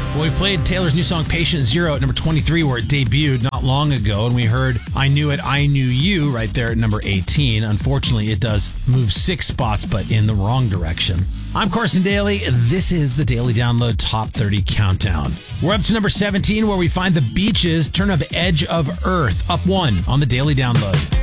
Well, we played Taylor's new song, Patient Zero, at number 23, where it debuted not long ago. And we heard I Knew It, I Knew You right there at number 18. Unfortunately, it does move 6 spots, but in the wrong direction. I'm Carson Daly. This is the Daily Download Top 30 Countdown. We're up to number 17, where we find the Beaches' Turn of Edge of Earth, up 1 on the Daily Download.